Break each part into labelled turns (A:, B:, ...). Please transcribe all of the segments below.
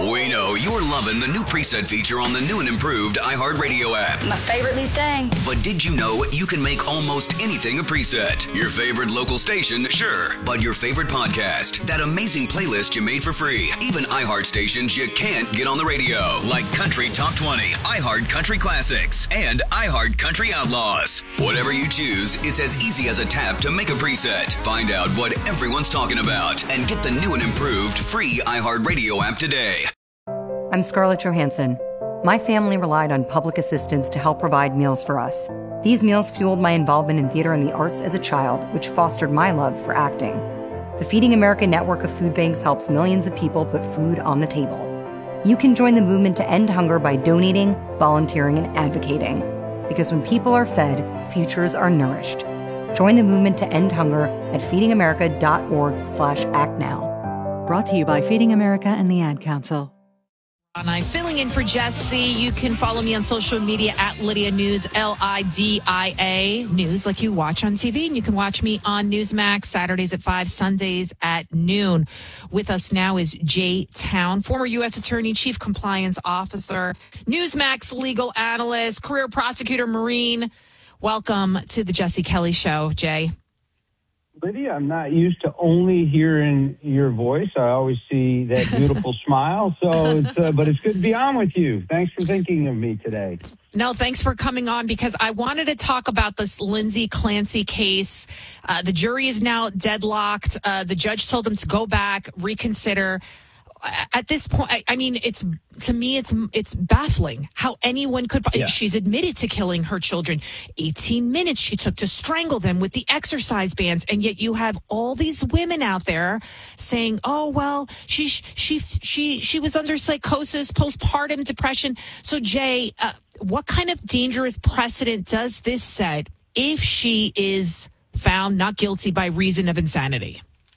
A: We know you're loving the new preset feature on the new and improved iHeartRadio app.
B: My favorite new thing.
A: But did you know you can make almost anything a preset? Your favorite local station, sure. But your favorite podcast, that amazing playlist you made for free. Even iHeart stations you can't get on the radio, like Country Top 20, iHeart Country Classics, and iHeart Country Outlaws. Whatever you choose, it's as easy as a tap to make a preset. Find out what everyone's talking about and get the new and improved free iHeartRadio app today.
C: I'm Scarlett Johansson. My family relied on public assistance to help provide meals for us. These meals fueled my involvement in theater and the arts as a child, which fostered my love for acting. The Feeding America network of food banks helps millions of people put food on the table. You can join the movement to end hunger by donating, volunteering, and advocating. Because when people are fed, futures are nourished. Join the movement to end hunger at feedingamerica.org/actnow.
D: Brought to you by Feeding America and the Ad Council.
E: And I'm filling in for Jesse. You can follow me on social media at Lydia News, LIDIA News, like you watch on TV. And you can watch me on Newsmax Saturdays at 5, Sundays at noon. With us now is Jay Town, former U.S. Attorney, Chief Compliance Officer, Newsmax legal analyst, career prosecutor, Marine. Welcome to the Jesse Kelly Show, Jay.
F: Lydia, I'm not used to only hearing your voice. I always see that beautiful smile. So, but it's good to be on with you. Thanks for thinking of me today.
E: No, thanks for coming on because I wanted to talk about this Lindsay Clancy case. The jury is now deadlocked. The judge told them to go back, reconsider. At this point, I mean, it's baffling how anyone could. Yeah. She's admitted to killing her children. 18 minutes she took to strangle them with the exercise bands, and yet you have all these women out there saying, "Oh well, she was under psychosis, postpartum depression." So, Jay, what kind of dangerous precedent does this set if she is found not guilty by reason of insanity?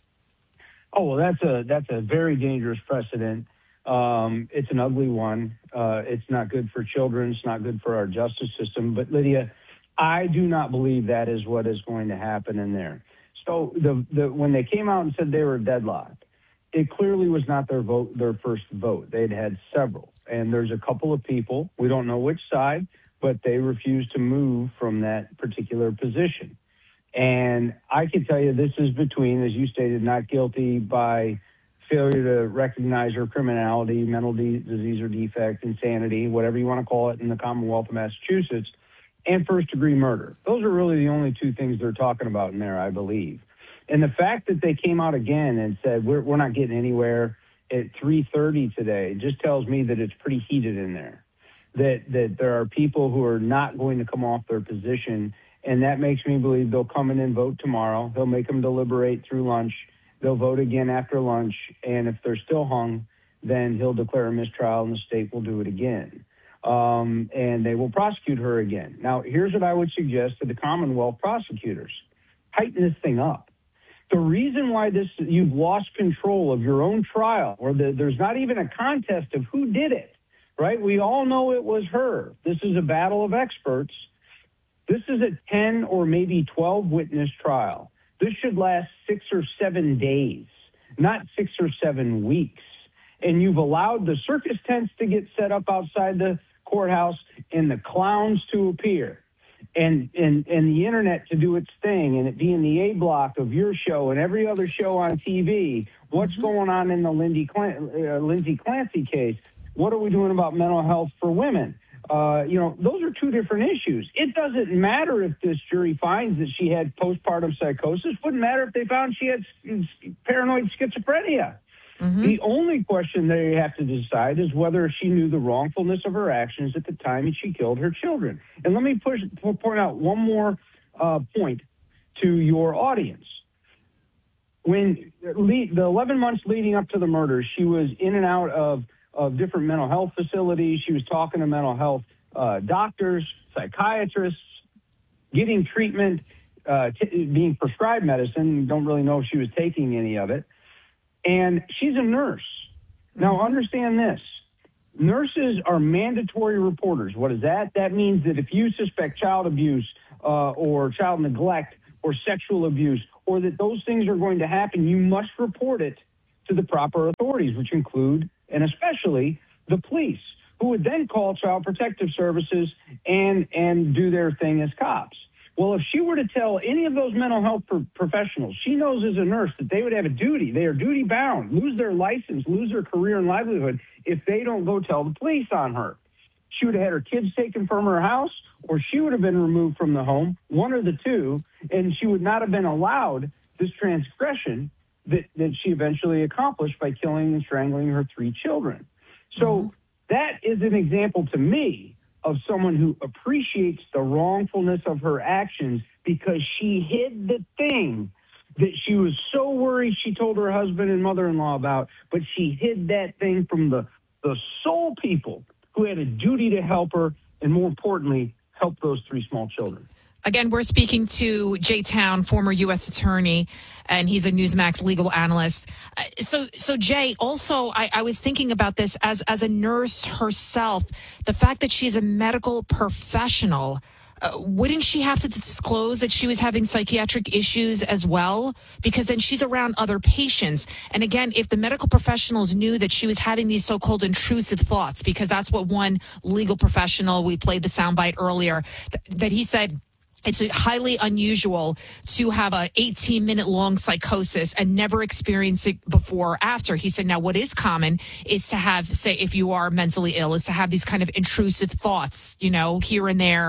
F: Oh, well, that's a very dangerous precedent. It's an ugly one. It's not good for children. It's not good for our justice system. But, Lydia, I do not believe that is what is going to happen in there. So when they came out and said they were deadlocked, it clearly was not their first vote. They'd had several. And there's a couple of people, we don't know which side, but they refused to move from that particular position. And I can tell you this is between, as you stated, not guilty by failure to recognize her criminality, mental disease or defect, insanity, whatever you want to call it in the Commonwealth of Massachusetts, and first-degree murder. Those are really the only two things they're talking about in there, I believe. And the fact that they came out again and said, we're not getting anywhere at 3:30 today just tells me that it's pretty heated in there, that there are people who are not going to come off their position. And that makes me believe they'll come in and vote tomorrow. They'll make them deliberate through lunch. They'll vote again after lunch. And if they're still hung, then he'll declare a mistrial and the state will do it again. And they will prosecute her again. Now, here's what I would suggest to the Commonwealth prosecutors. Tighten this thing up. The reason why you've lost control of your own trial, or there's not even a contest of who did it, right? We all know it was her. This is a battle of experts. This is a 10 or maybe 12 witness trial. This should last 6 or 7 days, not 6 or 7 weeks. And you've allowed the circus tents to get set up outside the courthouse and the clowns to appear and the internet to do its thing and it be in the A block of your show and every other show on TV. What's going on in the Lindsay Clancy case? What are we doing about mental health for women? Those are two different issues. It doesn't matter if this jury finds that she had postpartum psychosis. Wouldn't matter if they found she had paranoid schizophrenia. Mm-hmm. The only question they have to decide is whether she knew the wrongfulness of her actions at the time that she killed her children. And let me point out one more point to your audience. When the 11 months leading up to the murder, she was in and out of different mental health facilities. She was talking to mental health doctors, psychiatrists, getting treatment, being prescribed medicine. Don't really know if she was taking any of it. And she's a nurse. Now, understand this. Nurses are mandatory reporters. What is that? That means that if you suspect child abuse or child neglect or sexual abuse, or that those things are going to happen, you must report it to the proper authorities, which include and especially the police, who would then call Child Protective Services and do their thing as cops. Well, if she were to tell any of those mental health professionals, she knows as a nurse that they would have a duty. They are duty bound, lose their license, lose their career and livelihood if they don't go tell the police on her. She would have had her kids taken from her house, or she would have been removed from the home, one or the two, and she would not have been allowed this transgression that she eventually accomplished by killing and strangling her 3 children. So that is an example to me of someone who appreciates the wrongfulness of her actions because she hid the thing that she was so worried she told her husband and mother-in-law about, but she hid that thing from the sole people who had a duty to help her and, more importantly, help those 3 small children.
E: Again, we're speaking to Jay Town, former U.S. attorney, and he's a Newsmax legal analyst. So Jay, also, I was thinking about this as a nurse herself, the fact that she's a medical professional, wouldn't she have to disclose that she was having psychiatric issues as well? Because then she's around other patients. And again, if the medical professionals knew that she was having these so-called intrusive thoughts, because that's what one legal professional, we played the soundbite earlier, that he said, it's highly unusual to have a 18-minute long psychosis and never experience it before or after. He said, now what is common is to have, say, if you are mentally ill, is to have these kind of intrusive thoughts, here and there,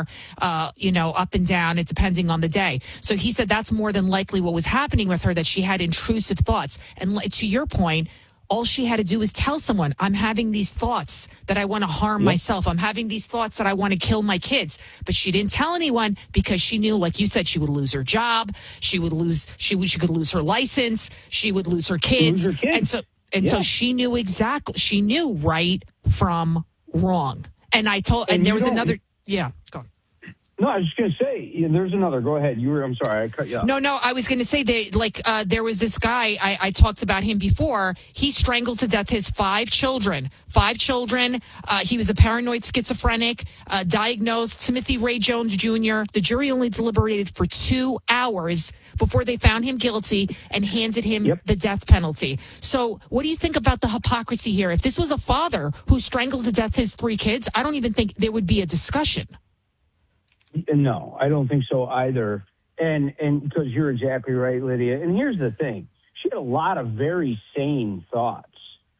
E: up and down, it depending on the day. So he said that's more than likely what was happening with her, that she had intrusive thoughts. And to your point, all she had to do was tell someone, I'm having these thoughts that I want to harm myself. I'm having these thoughts that I want to kill my kids. But she didn't tell anyone because she knew, like you said, she would lose her job. She could lose her license. She would lose her kids. So she knew exactly. She knew right from wrong. And there was another. Yeah, go on.
F: No, I was just going to say, there's another. Go ahead. I'm sorry, I cut you off.
E: No, I was going to say there was this guy, I talked about him before. He strangled to death his 5 children. 5 children. He was a paranoid schizophrenic, diagnosed Timothy Ray Jones Jr. The jury only deliberated for 2 hours before they found him guilty and handed him the death penalty. So what do you think about the hypocrisy here? If this was a father who strangled to death his 3 kids, I don't even think there would be a discussion.
F: No, I don't think so either. And because you're exactly right, Lydia. And here's the thing. She had a lot of very sane thoughts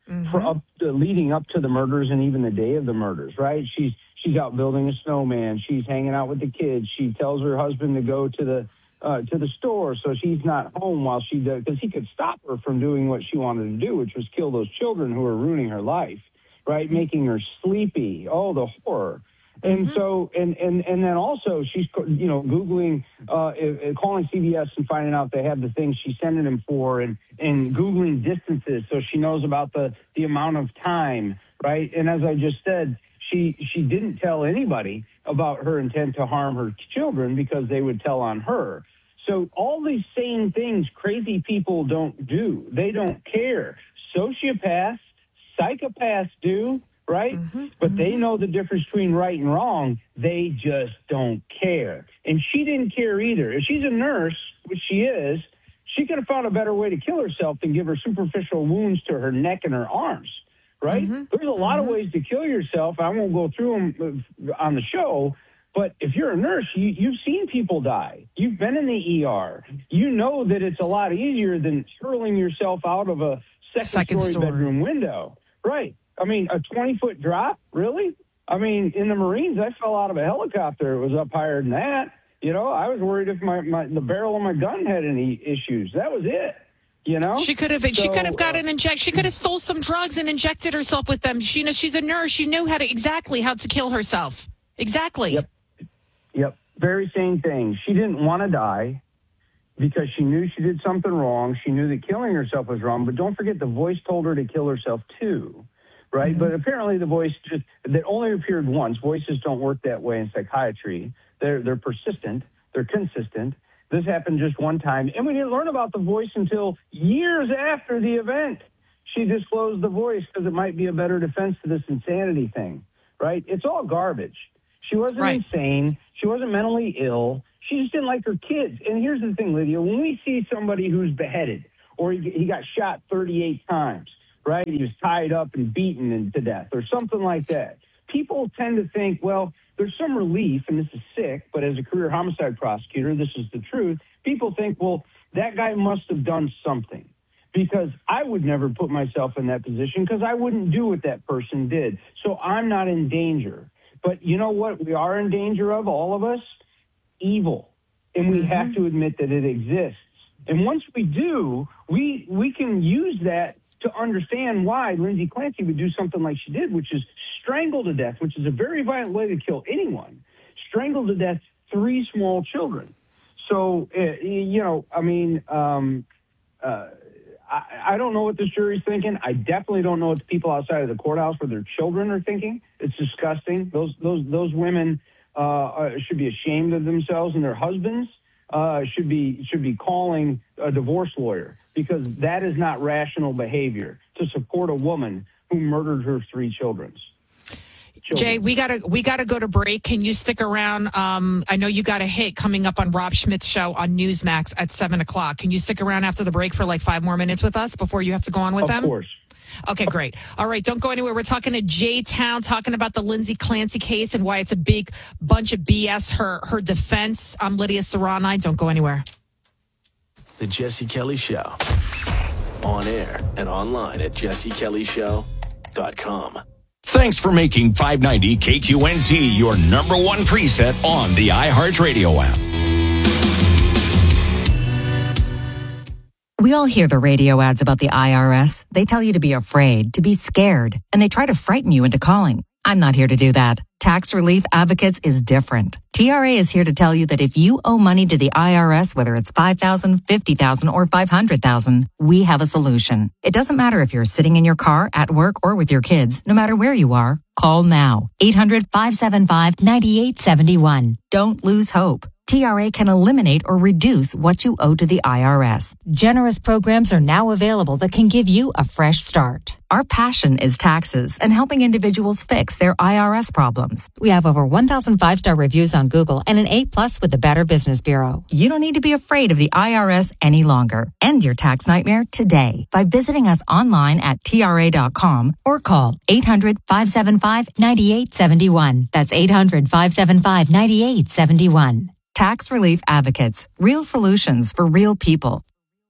F: leading up to the murders and even the day of the murders, right? She's out building a snowman. She's hanging out with the kids. She tells her husband to go to the store so she's not home while she does, because he could stop her from doing what she wanted to do, which was kill those children who were ruining her life, right? Making her sleepy. Oh, the horror. And so, and then also she's, Googling, calling CBS and finding out they have the things she's sending him for and Googling distances so she knows about the amount of time, right? And as I just said, she didn't tell anybody about her intent to harm her children because they would tell on her. So all these same things crazy people don't do. They don't care. Sociopaths, psychopaths do. Right? But they know the difference between right and wrong. They just don't care. And she didn't care either. If she's a nurse, which she is, she could have found a better way to kill herself than give her superficial wounds to her neck and her arms. Right? There's a lot of ways to kill yourself. I won't go through them on the show. But if you're a nurse, you've seen people die. You've been in the ER. You know that it's a lot easier than hurling yourself out of a second-story bedroom window. Right. I mean, a 20-foot drop? Really? I mean, in the Marines, I fell out of a helicopter. It was up higher than that. I was worried if the barrel of my gun had any issues. That was it.
E: She could have got an injection. She could have stole some drugs and injected herself with them. She's a nurse. She knew exactly how to kill herself. Exactly.
F: Yep. Very same thing. She didn't want to die because she knew she did something wrong. She knew that killing herself was wrong. But don't forget, the voice told her to kill herself too. Right. But apparently the voice that only appeared once. Voices don't work that way in psychiatry. They're persistent. They're consistent. This happened just one time. And we didn't learn about the voice until years after the event. She disclosed the voice because it might be a better defense to this insanity thing. Right. It's all garbage. She wasn't insane. She wasn't mentally ill. She just didn't like her kids. And here's the thing, Lydia. When we see somebody who's beheaded or he got shot 38 times, right? He was tied up and beaten to death or something like that. People tend to think, well, there's some relief, and this is sick, but as a career homicide prosecutor, this is the truth. People think, well, that guy must have done something, because I would never put myself in that position because I wouldn't do what that person did. So I'm not in danger. But you know what we are in danger of, all of us? Evil. And we have to admit that it exists. And once we do, we can use that to understand why Lindsay Clancy would do something like she did, which is strangle to death, which is a very violent way to kill anyone, strangle to death 3 small children. So, I don't know what this jury's thinking. I definitely don't know what the people outside of the courthouse with their children are thinking. It's disgusting. Those women should be ashamed of themselves, and their husbands should be calling a divorce lawyer, because that is not rational behavior to support a woman who murdered her 3 children.
E: Jay, we gotta go to break. Can you stick around? I know you got a hit coming up on Rob Schmidt's show on Newsmax at 7:00. Can you stick around after the break for like 5 more minutes with us before you have to go on with them?
F: Of course.
E: Okay, great. All right, don't go anywhere. We're talking to Jay Town, talking about the Lindsay Clancy case and why it's a big bunch of BS, her defense. I'm Lydia Serrani. Don't go anywhere.
B: The Jesse Kelly Show. On air and online at jessekellyshow.com.
G: Thanks for making 590 KQNT your number 1 preset on the iHeartRadio app.
H: We all hear the radio ads about the IRS. They tell you to be afraid, to be scared, and they try to frighten you into calling. I'm not here to do that. Tax Relief Advocates is different. TRA is here to tell you that if you owe money to the IRS, whether it's $5,000, $50,000, or $500,000, we have a solution. It doesn't matter if you're sitting in your car, at work, or with your kids. No matter where you are, call now. 800-575-9871. Don't lose hope. TRA can eliminate or reduce what you owe to the IRS. Generous programs are now available that can give you a fresh start. Our passion is taxes and helping individuals fix their IRS problems. We have over 1,000 5-star reviews on Google and an A+ with the Better Business Bureau. You don't need to be afraid of the IRS any longer. End your tax nightmare today by visiting us online at TRA.com or call 800-575-9871. That's 800-575-9871. Tax Relief Advocates. Real solutions for real people.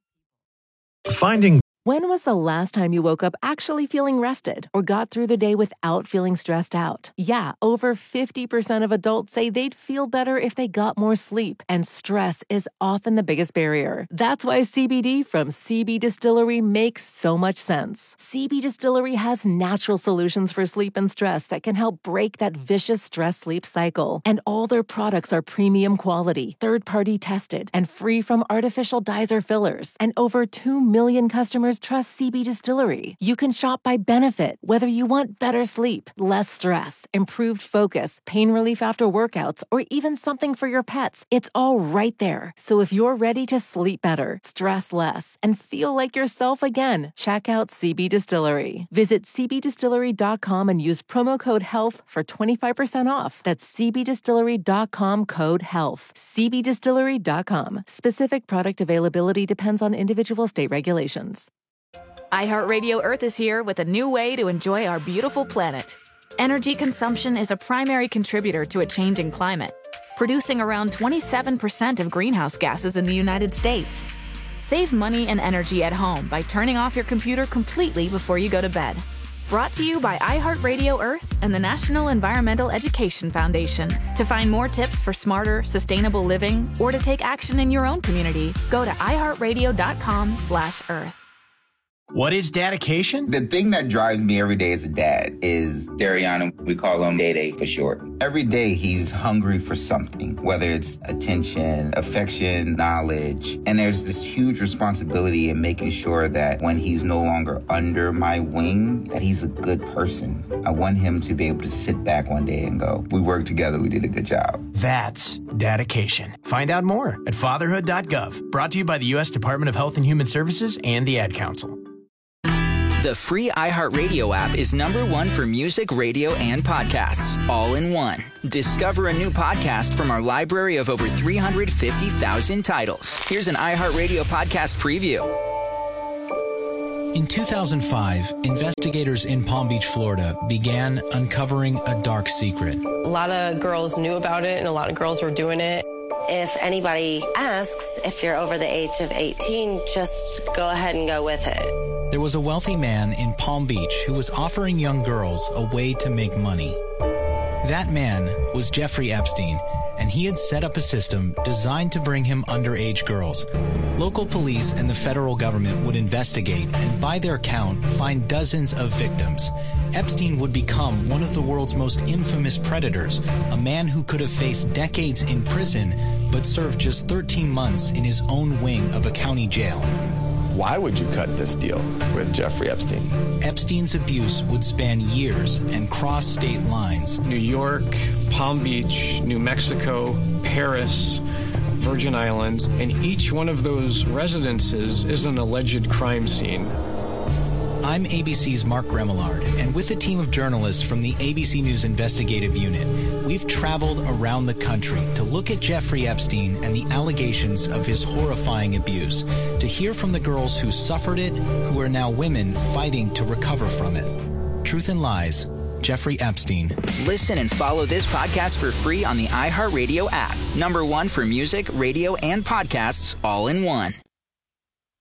I: When was the last time you woke up actually feeling rested or got through the day without feeling stressed out? Yeah, over 50% of adults say they'd feel better if they got more sleep, and stress is often the biggest barrier. That's why CBD from CB Distillery makes so much sense. CB Distillery has natural solutions for sleep and stress that can help break that vicious stress-sleep cycle. And all their products are premium quality, third-party tested, and free from artificial dyes or fillers. And over 2 million customers trust CB Distillery. You can shop by benefit, whether you want better sleep, less stress, improved focus, pain relief after workouts, or even something for your pets. It's all right there. So if you're ready to sleep better, stress less, and feel like yourself again, check out CB Distillery. Visit cbdistillery.com and use promo code HEALTH for 25% off. That's cbdistillery.com, code HEALTH. cbdistillery.com. Specific product availability depends on individual state regulations.
J: iHeartRadio Earth is here with a new way to enjoy our beautiful planet. Energy consumption is a primary contributor to a changing climate, producing around 27% of greenhouse gases in the United States. Save money and energy at home by turning off your computer completely before you go to bed. Brought to you by iHeartRadio Earth and the National Environmental Education Foundation. To find more tips for smarter, sustainable living, or to take action in your own community, go to iHeartRadio.com/Earth.
K: What is dedication?
L: The thing that drives me every day as a dad is Dariana. We call him Day-Day for short. Every day he's hungry for something, whether it's attention, affection, knowledge. And there's this huge responsibility in making sure that when he's no longer under my wing, that he's a good person. I want him to be able to sit back one day and go, we worked together, we did a good job.
K: That's dedication. Find out more at fatherhood.gov. Brought to you by the U.S. Department of Health and Human Services and the Ad Council.
M: The free iHeartRadio app is #1 for music, radio, and podcasts, all in one. Discover a new podcast from our library of over 350,000 titles. Here's an iHeartRadio podcast preview.
K: In 2005, investigators in Palm Beach, Florida began uncovering a dark secret.
N: A lot of girls knew about it and a lot of girls were doing it.
O: If anybody asks if you're over the age of 18, just go ahead and go with it.
K: There was a wealthy man in Palm Beach who was offering young girls a way to make money. That man was Jeffrey Epstein, and he had set up a system designed to bring him underage girls. Local police and the federal government would investigate and, by their count, find dozens of victims. Epstein would become one of the world's most infamous predators, a man who could have faced decades in prison but served just 13 months in his own wing of a county jail.
P: Why would you cut this deal with Jeffrey Epstein?
K: Epstein's abuse would span years and cross state lines.
Q: New York, Palm Beach, New Mexico, Paris, Virgin Islands, and each one of those residences is an alleged crime scene.
K: I'm ABC's Mark Remillard, and with a team of journalists from the ABC News Investigative Unit, we've traveled around the country to look at Jeffrey Epstein and the allegations of his horrifying abuse, to hear from the girls who suffered it, who are now women fighting to recover from it. Truth and Lies, Jeffrey Epstein.
M: Listen and follow this podcast for free on the iHeartRadio app. #1 for music, radio, and podcasts all in one.